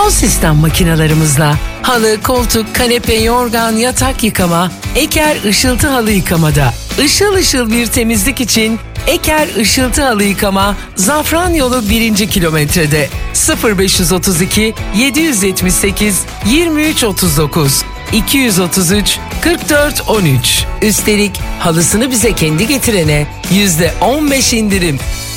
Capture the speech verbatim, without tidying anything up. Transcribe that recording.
Son sistem makinalarımızla halı, koltuk, kanepe, yorgan, yatak yıkama, Eker Işıltı Halı Yıkamada. Işıl ışıl bir temizlik için Eker Işıltı Halı Yıkama, Zafran Yolu birinci kilometrede. sıfır beş otuz iki yedi yetmiş sekiz yirmi üç otuz dokuz iki yüz otuz üç kırk dört on üç. Üstelik halısını bize kendi getirene yüzde on beş indirim.